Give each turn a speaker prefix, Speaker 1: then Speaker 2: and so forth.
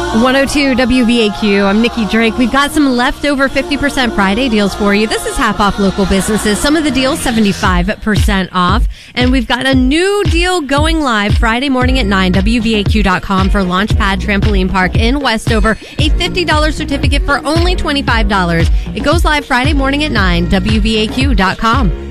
Speaker 1: 102 WVAQ. I'm Nikki Drake. We've got some leftover 50% Friday deals for you. This is half off local businesses. Some of the deals 75% off. And we've got a new deal going live Friday morning at 9, WVAQ.com for Launchpad Trampoline Park in Westover. A $50 certificate for only $25. It goes live Friday morning at 9, WVAQ.com.